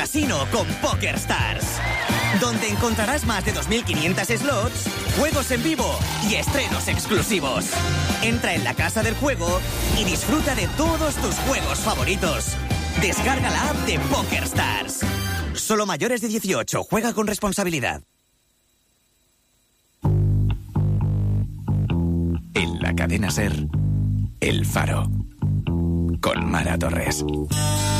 Casino con PokerStars, donde encontrarás más de 2.500 slots, juegos en vivo y estrenos exclusivos. Entra en la casa del juego y disfruta de todos tus juegos favoritos. Descarga la app de PokerStars. Solo mayores de 18. Juega con responsabilidad. En la cadena SER, El Faro, con Mara Torres.